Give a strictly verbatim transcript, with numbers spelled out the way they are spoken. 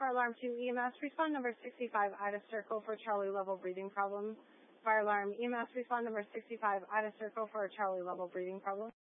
Fire alarm two E M S, respond number sixty-five, Ida Circle for Charlie level breathing problem. Fire alarm E M S, respond number sixty-five, Ida Circle for a Charlie level breathing problem.